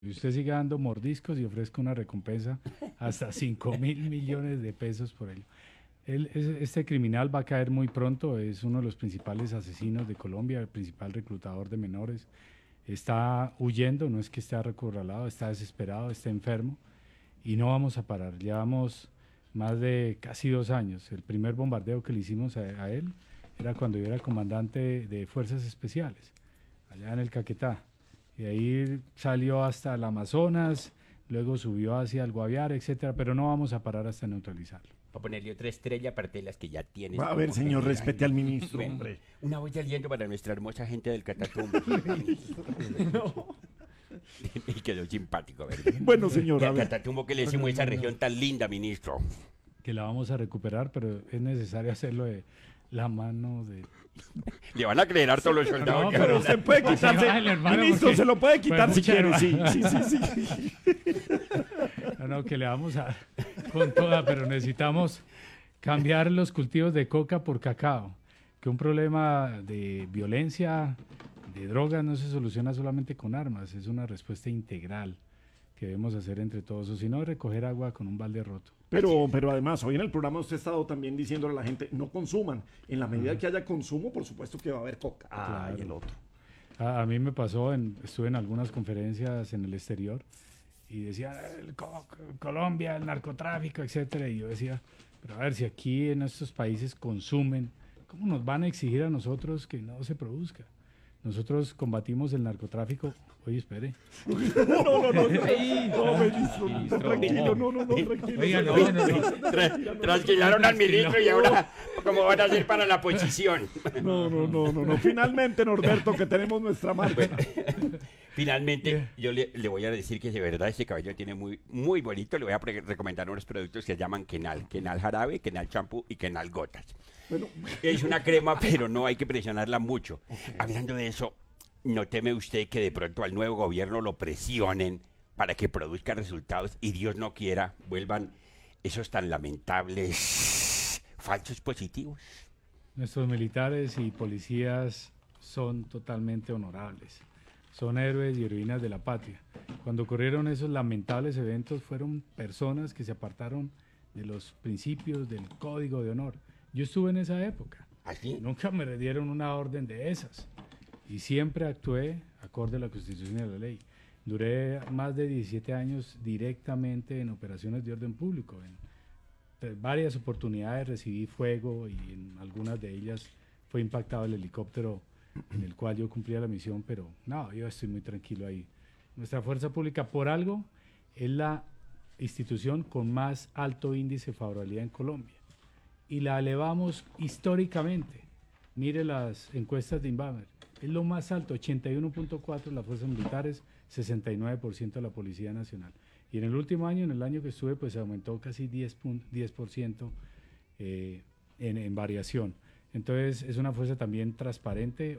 Y usted sigue dando mordiscos y ofrezca una recompensa hasta 5.000 millones de pesos por ello. Este criminal va a caer muy pronto, es uno de los principales asesinos de Colombia, el principal reclutador de menores. Está huyendo, no es que esté acorralado, está desesperado, está enfermo y no vamos a parar. Llevamos más de casi 2 años. El primer bombardeo que le hicimos a él era cuando yo era comandante de Fuerzas Especiales, allá en el Caquetá. Y ahí salió hasta el Amazonas, luego subió hacia el Guaviare, etcétera, pero no vamos a parar hasta neutralizarlo. Para ponerle otra estrella aparte de las que ya tienes. A ver, señor, respete al ministro, Bueno, hombre. una voz de aliento para nuestra hermosa gente del Catatumbo. Y quedó simpático, ¿verdad? Bueno, señor, a ver. Catatumbo, que le decimos esa región tan linda, ministro. Que la vamos a recuperar, pero es necesario hacerlo de la mano de... Le van a creer harto los soldados. No, que Pero ahora- se puede quitarse. vale, hermano, Ministro, porque- se lo puede quitar pues, si mucha quiere, sí, hermano. sí. No, que le vamos a con toda, pero necesitamos cambiar los cultivos de coca por cacao, que un problema de violencia, de drogas no se soluciona solamente con armas, es una respuesta integral que debemos hacer entre todos, o si no, recoger agua con un balde roto. Pero además, hoy en el programa usted ha estado también diciéndole a la gente, no consuman. En la medida que haya consumo, por supuesto que va a haber coca. Claro. Y el otro. A mí me pasó, estuve en algunas conferencias en el exterior y decían, Colombia, el narcotráfico, etcétera, y yo decía, pero a ver, si aquí en estos países consumen, ¿cómo nos van a exigir a nosotros que no se produzca? Nosotros combatimos el narcotráfico. Oye, espere. No, ministro, tranquilo, no, tranquilo. Oiga, no. Tranquilaron al ministro y ahora, ¿cómo van a hacer para la oposición? No. Finalmente, Norberto, que tenemos nuestra marca. Finalmente, yo le voy a decir que de verdad este cabello tiene muy bonito. Le voy a recomendar unos productos que se llaman Kenal. Kenal jarabe, Kenal champú y Kenal gotas. Bueno, Es una crema, pero no hay que presionarla mucho. Hablando de eso, ¿no teme usted que de pronto al nuevo gobierno lo presionen para que produzca resultados y Dios no quiera vuelvan esos tan lamentables falsos positivos? Nuestros militares y policías son totalmente honorables. Son héroes y heroínas de la patria. Cuando ocurrieron esos lamentables eventos, fueron personas que se apartaron de los principios del código de honor. Yo estuve en esa época. ¿Así? Nunca me dieron una orden de esas. Y siempre actué acorde a la Constitución y a la ley. Duré más de 17 años directamente en operaciones de orden público. En varias oportunidades recibí fuego y en algunas de ellas fue impactado el helicóptero en el cual yo cumplía la misión, pero no, yo estoy muy tranquilo ahí. Nuestra fuerza pública, por algo, es la institución con más alto índice de favorabilidad en Colombia. Y la elevamos históricamente. Mire las encuestas de Inbamer. Es lo más alto, 81.4% de las fuerzas militares, 69% de la Policía Nacional. Y en el último año, en el año que estuve, pues aumentó casi 10% en variación. Entonces es una fuerza también transparente,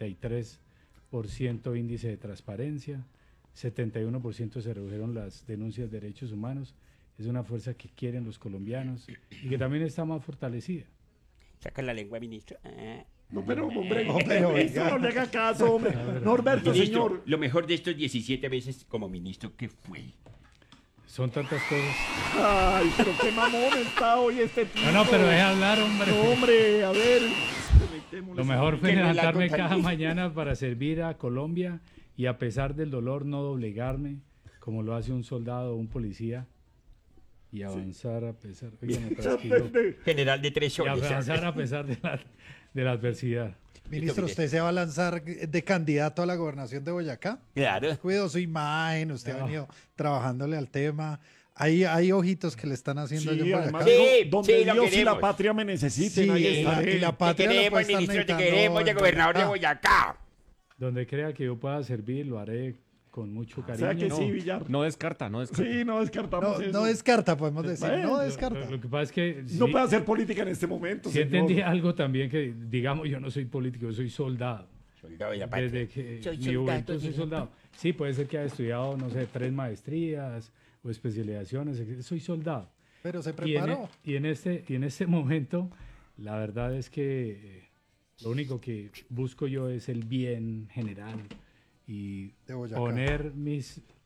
83% índice de transparencia, 71% se redujeron las denuncias de derechos humanos. Es una fuerza que quieren los colombianos y que también está más fortalecida. Saca la lengua, ministro. no, pero hombre, ministro, no le haga caso, hombre. Norberto, Ministro, señor. lo mejor de estos 17 meses como ministro, ¿qué fue? Son tantas cosas. Ay, pero qué mamón está hoy este tipo. No, pero deja hablar, hombre. No, hombre, a ver. Lo mejor fue Que no la levantarme contagie. cada mañana para servir a Colombia y a pesar del dolor no doblegarme, como lo hace un soldado o un policía, y avanzar a pesar... Oiga, me trasquiló. General de tres Y soles. avanzar a pesar de la adversidad. Ministro, ¿usted se va a lanzar de candidato a la gobernación de Boyacá? Claro. Cuidó su imagen, usted ha venido trabajándole al tema. Hay ojitos que le están haciendo allá Sí, en además, Boyacá. Sí, donde sí, lo Dios y queremos. la patria me necesiten, Sí, ahí y estaré. la Te patria la queremos, puede estar ministro, te necesitando queremos, de en gobernador de Boyacá. Boyacá. Donde crea que yo pueda servir, lo haré con mucho O cariño. sea que sí, Villar. No descarta. Sí, no descartamos No, eso. no descarta, podemos decir, Bueno, no Lo descarta. que pasa es que... No sí- puede hacer política en este momento, Sí señor. entendí algo también que, digamos, yo no soy político, yo soy soldado. Soldado de la patria. Desde que Soy mi soldado juventud de soy la soldado. Sí, puede ser que haya estudiado, no sé, 3 maestrías o especializaciones. Soy soldado. Pero se Y preparó. en este momento, la verdad es que lo único que busco yo es el bien general y De Boyacá. poner mis